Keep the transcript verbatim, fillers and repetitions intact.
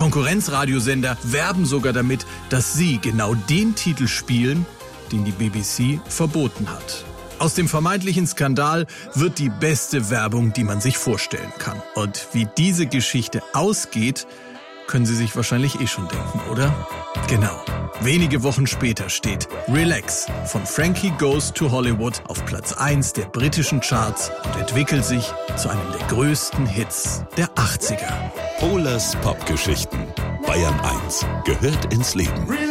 Konkurrenzradiosender werben sogar damit, dass sie genau den Titel spielen, den die B B C verboten hat. Aus dem vermeintlichen Skandal wird die beste Werbung, die man sich vorstellen kann. Und wie diese Geschichte ausgeht, können Sie sich wahrscheinlich eh schon denken, oder? Genau. Wenige Wochen später steht Relax von Frankie Goes to Hollywood auf Platz eins der britischen Charts und entwickelt sich zu einem der größten Hits der achtziger. Ohlers Popgeschichten. Bayern eins gehört ins Leben.